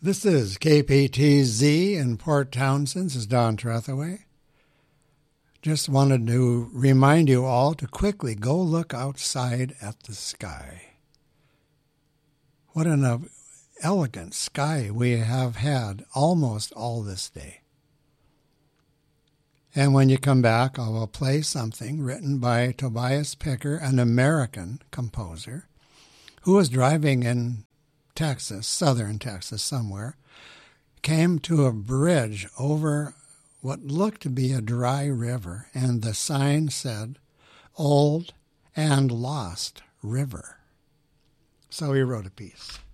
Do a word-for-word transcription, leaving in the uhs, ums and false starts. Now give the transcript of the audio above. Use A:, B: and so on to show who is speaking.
A: This is K P T Z in Port Townsend. This is Don Trethaway. Just wanted to remind you all to quickly go look outside at the sky. What an elegant sky we have had almost all this day. And when you come back, I will play something written by Tobias Picker, an American composer, who was driving in Texas, southern Texas somewhere, came to a bridge over what looked to be a dry river, and the sign said, Old and Lost River. So he wrote a piece.